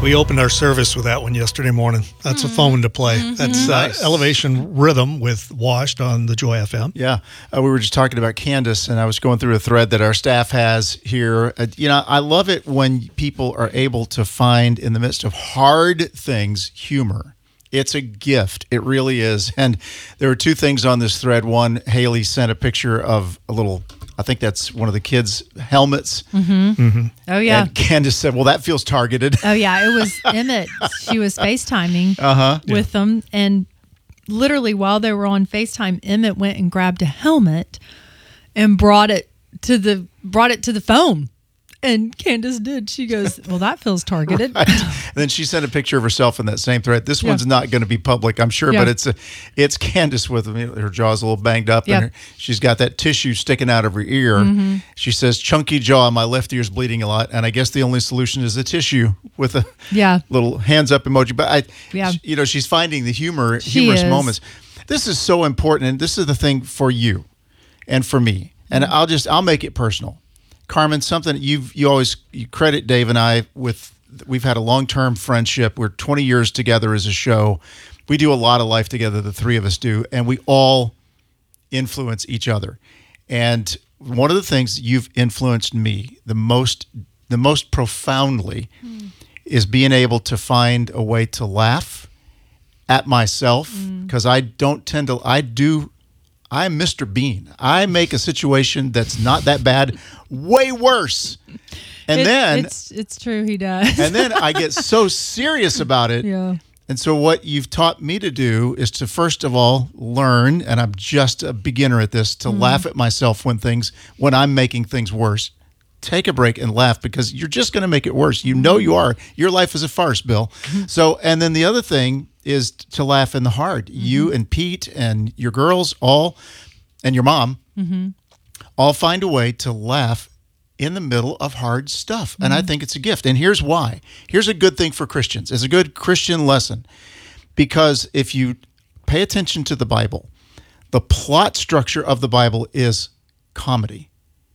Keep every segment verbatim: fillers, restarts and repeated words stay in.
We opened our service with that one yesterday morning. That's mm-hmm. a fun one to play. Mm-hmm. That's uh, nice. Elevation Rhythm with Washed on the Joy F M. Yeah. Uh, we were just talking about Candace, and I was going through a thread that our staff has here. Uh, you know, I love it when people are able to find, in the midst of hard things, humor. It's a gift. It really is. And there were two things on this thread. One, Haley sent a picture of a little, I think that's one of the kids' helmets. Mm-hmm. Mm-hmm. Oh, yeah. And Candace said, well, that feels targeted. Oh, yeah. It was Emmett. She was FaceTiming uh-huh. with yeah. them. And literally while they were on FaceTime, Emmett went and grabbed a helmet and brought it to the brought it to the phone. And Candace did. She goes, well, that feels targeted. Right. Then she sent a picture of herself in that same thread. This yeah. one's not going to be public, I'm sure, yeah. but it's a, it's Candace with her jaw's a little banged up. Yeah. And her, she's got that tissue sticking out of her ear. Mm-hmm. She says, chunky jaw, my left ear's bleeding a lot. And I guess the only solution is a tissue with a yeah. little hands up emoji. But, I, yeah. she, you know, she's finding the humor, she humorous is. moments. This is so important. And this is the thing for you and for me. And mm-hmm. I'll just, I'll make it personal. Carmen, something you've you always you credit Dave and I with. We've had a long-term friendship. We're twenty years together as a show. We do a lot of life together, the three of us do, and we all influence each other. And one of the things you've influenced me the most, the most profoundly, mm. is being able to find a way to laugh at myself, because mm. I don't tend to. I do. I'm Mister Bean. I make a situation that's not that bad way worse. And it, then it's it's true, he does. And then I get so serious about it. Yeah. And so what you've taught me to do is to first of all learn, and I'm just a beginner at this, to mm. laugh at myself when things when I'm making things worse. Take a break and laugh, because you're just going to make it worse. You know you are. Your life is a farce, Bill. So, and then the other thing is to laugh in the hard. Mm-hmm. You and Pete and your girls all, and your mom, mm-hmm. all find a way to laugh in the middle of hard stuff. Mm-hmm. And I think it's a gift. And here's why. Here's a good thing for Christians. It's a good Christian lesson. Because if you pay attention to the Bible, the plot structure of the Bible is comedy.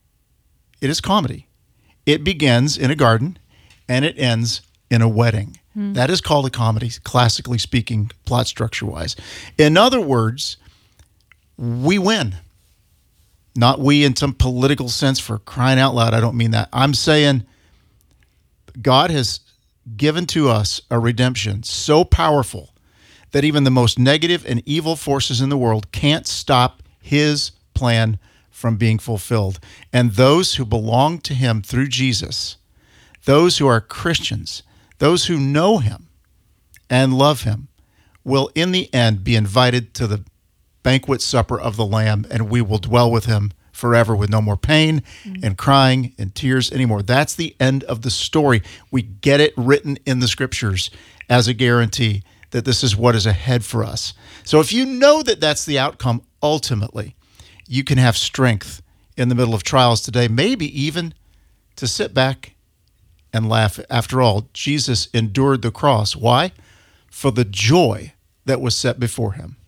It is comedy. It begins in a garden and it ends in a wedding. Hmm. That is called a comedy, classically speaking, plot structure-wise. In other words, we win. Not we in some political sense, for crying out loud. I don't mean that. I'm saying God has given to us a redemption so powerful that even the most negative and evil forces in the world can't stop his plan from being fulfilled. And those who belong to him through Jesus, those who are Christians, those who know him and love him, will in the end be invited to the banquet supper of the Lamb, and we will dwell with him forever with no more pain mm-hmm. and crying and tears anymore. That's the end of the story. We get it written in the scriptures as a guarantee that this is what is ahead for us. So if you know that that's the outcome ultimately, you can have strength in the middle of trials today, maybe even to sit back and laugh. After all, Jesus endured the cross. Why? For the joy that was set before him.